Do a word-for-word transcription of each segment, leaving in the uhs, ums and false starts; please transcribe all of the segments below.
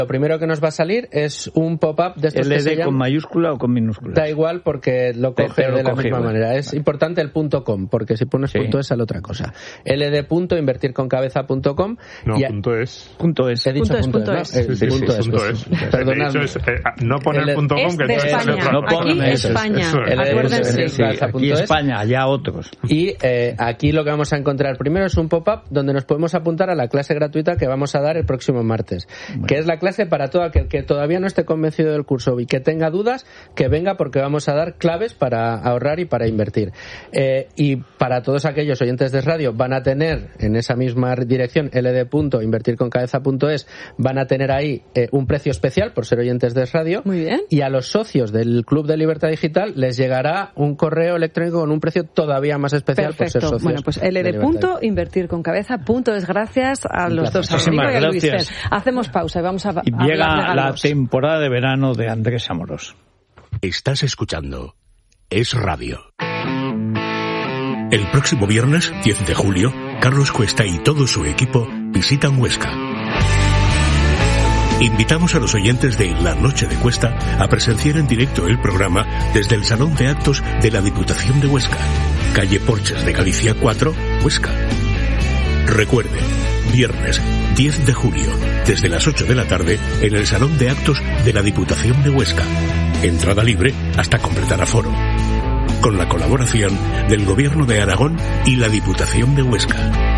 Lo primero que nos va a salir es un pop-up de estos ¿L D que se llaman... con mayúscula o con minúscula? Da igual porque lo coge Pero de la coge misma igual. manera. Es importante el punto .com, porque si pones Sí. punto .es sale otra cosa. ld.invertirconcabeza.com No, y a- punto es. Punto es. He dicho Punto es, punto punto es, es. ¿no? Eh, Sí, sí, punto sí, es, punto pues, es. Lo que he perdonadme. dicho es, eh, no poner El- punto com, Es que de entonces España. otra No cosa. pongan Aquí eso, España. eso es. Acuérdense. Sí, aquí España, allá otros. Y eh, aquí lo que vamos a encontrar primero es un pop-up donde nos podemos apuntar a la clase gratuita que vamos a dar el próximo martes, Bueno. que es la clase para todo aquel que todavía no esté convencido del curso y que tenga dudas, que venga, porque vamos a dar claves para ahorrar y para invertir. Eh, y para todos aquellos oyentes de radio van a tener en esa misma dirección ld punto invertir con cabeza punto es, van a tener ahí eh, un precio especial por ser oyentes de radio. Muy bien. Y a los socios del Club de Libertad Digital les llegará un correo electrónico con un precio todavía más especial por ser Perfecto. socios. Bueno, pues de ld Libertad punto invertir con cabeza punto es. Gracias a Un los placer. dos, a Rodrigo y a Muchísimas Luis gracias. Fer. Hacemos pausa y vamos a, a Y hablar de llega la regalos. temporada de verano de Andrés Amorós. Estás escuchando Es Radio. El próximo viernes, diez de julio, Carlos Cuesta y todo su equipo visitan Huesca. Invitamos a los oyentes de La Noche de Cuesta a presenciar en directo el programa desde el Salón de Actos de la Diputación de Huesca, calle Porches de Galicia cuatro, Huesca. Recuerde, viernes diez de julio, desde las ocho de la tarde, en el Salón de Actos de la Diputación de Huesca. Entrada libre hasta completar aforo. Con la colaboración del Gobierno de Aragón y la Diputación de Huesca.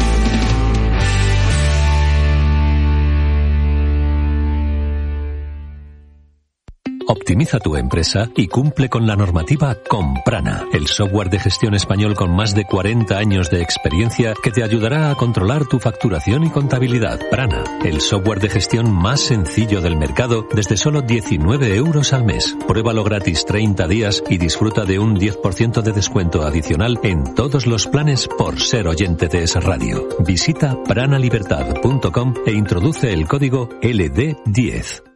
Optimiza tu empresa y cumple con la normativa con Prana, el software de gestión español con más de cuarenta años de experiencia que te ayudará a controlar tu facturación y contabilidad. Prana, el software de gestión más sencillo del mercado desde solo diecinueve euros al mes. Pruébalo gratis treinta días y disfruta de un diez por ciento de descuento adicional en todos los planes por ser oyente de esa radio. Visita pranalibertad punto com e introduce el código L D diez.